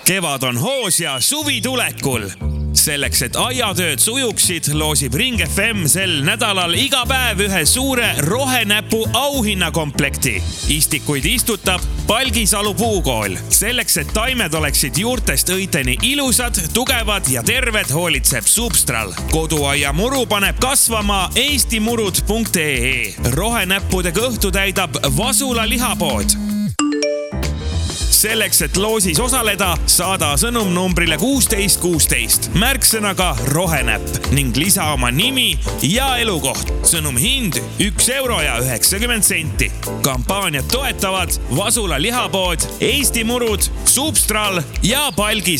Kevad on hoos ja suvi tulekul. Selleks, et aiatööd sujuksid, loosib Ring FM sel nädalal iga päev ühe suure rohenäpu auhinnakomplekti. Istikuid istutab Palgisalu puukool. Selleks, et taimed oleksid juurtest õiteni ilusad, tugevad ja terved, hoolitseb Substral. Koduaia muru paneb kasvama eestimurud.ee. Rohenäppudega õhtu täidab Vasula lihapood. Selleks, et loosis osaleda, saada sõnum numbrile 1616 märksõnaga rohenäpp ning lisa oma nimi ja elukoht. Sõnum hind €1.90. Kampaaniat toetavad Vasula lihapood, Eesti Murud, Substral ja Palgisalu.